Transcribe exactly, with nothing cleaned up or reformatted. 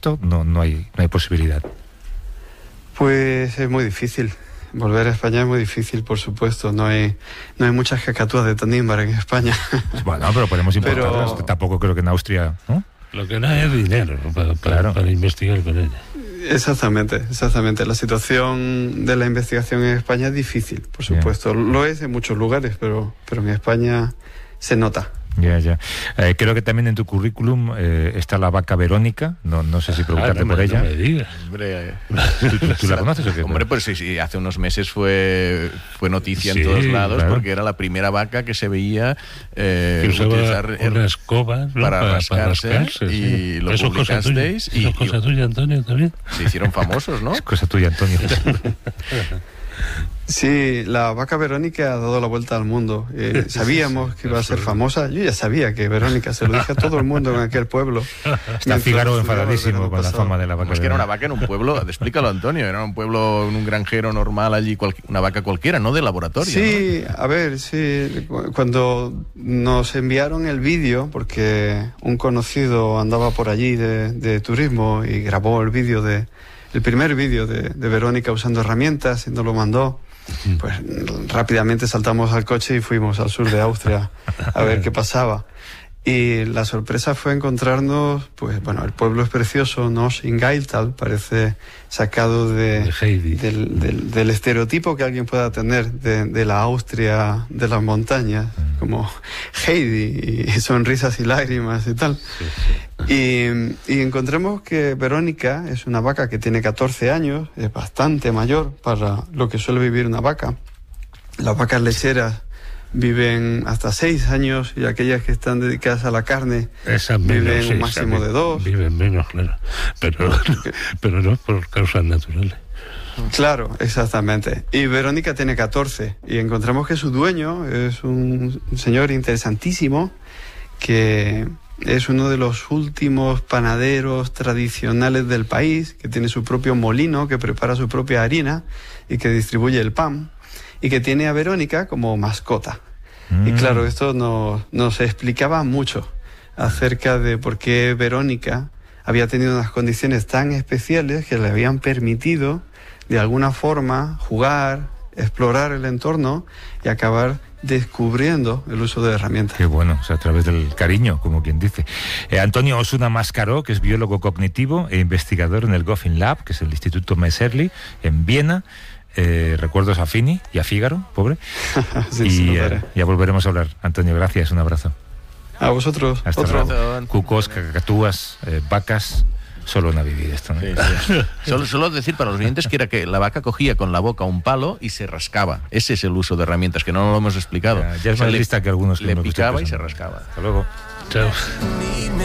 no, no hay, no hay posibilidad. Pues es muy difícil. Volver a España es muy difícil, por supuesto. No hay, no hay muchas cacatúas de Tanimbar en España. Bueno, pero podemos importarlas. Pero... Tampoco creo que en Austria, ¿no? Lo que no hay es dinero para, para, claro. para investigar con ella. Exactamente, exactamente. La situación de la investigación en España es difícil, por supuesto. Bien. Lo es en muchos lugares, pero, pero en España se nota. Ya, ya. Eh, creo que también en tu currículum eh, está la vaca Verónica. No, no sé si preguntarte ah, no por me, ella. No me digas. Hombre, ¿Tú, tú, ¿Tú la conoces o qué? Hombre, pues sí, sí. Hace unos meses fue fue noticia sí, en todos lados, claro. Porque era la primera vaca que se veía eh, utilizar una escoba, ¿no? para, para rascarse, para rascarse y sí. lo Eso publicasteis. ¿Eso es cosa tuya, Antonio, también? Se hicieron famosos, ¿no? Es cosa tuya, Antonio. Sí, la vaca Verónica ha dado la vuelta al mundo. Eh, sabíamos que iba a ser famosa. Yo ya sabía que Verónica, se lo dije a todo el mundo en aquel pueblo. Está Fígaro enfadadísimo con la fama de la vaca. Pues que era una vaca en un pueblo, explícalo, Antonio, era un pueblo, un granjero normal allí, una vaca cualquiera, no de laboratorio. Sí, ¿no? A ver, sí. Cuando nos enviaron el vídeo, porque un conocido andaba por allí de, de turismo y grabó el vídeo de, el primer vídeo de, de Verónica usando herramientas y nos lo mandó. Pues rápidamente saltamos al coche y fuimos al sur de Austria a ver qué pasaba. Y la sorpresa fue encontrarnos, pues bueno, el pueblo es precioso, Noss in Gailtal, parece sacado de, de del, del, del estereotipo que alguien pueda tener de, de la Austria de las montañas, como Heidi, y sonrisas y lágrimas y tal. Sí, sí. Y, y encontramos que Verónica es una vaca que tiene catorce años, es bastante mayor para lo que suele vivir una vaca. Las vacas lecheras viven hasta seis años y aquellas que están dedicadas a la carne Esas viven menos, sí, un máximo vi, de dos. Viven menos, claro. Pero, pero no por causas naturales. Claro, exactamente. Y Verónica tiene catorce y encontramos que su dueño es un señor interesantísimo que es uno de los últimos panaderos tradicionales del país, que tiene su propio molino, que prepara su propia harina y que distribuye el pan, y que tiene a Verónica como mascota. Mm. Y claro, esto nos, nos explicaba mucho acerca de por qué Verónica había tenido unas condiciones tan especiales que le habían permitido, de alguna forma, jugar, explorar el entorno y acabar descubriendo el uso de herramientas. Qué bueno, o sea, a través del cariño, como quien dice. Eh, Antonio Osuna Mascaró, que es biólogo cognitivo e investigador en el Goffin Lab, que es el Instituto Messerli, en Viena. Eh, recuerdos a Fini y a Fígaro, pobre. Sí, y sí, eh, ya volveremos a hablar. Antonio, gracias, un abrazo. A vosotros. Hasta otro. luego. Cucos, cacatúas, eh, vacas, solo una vivir esto, ¿no? Sí, sí. Solo, solo decir para los oyentes que era que la vaca cogía con la boca un palo y se rascaba. Ese es el uso de herramientas, que no lo hemos explicado. Ya, ya es más lista que algunos que le picaba y se rascaba. Hasta luego. Chao.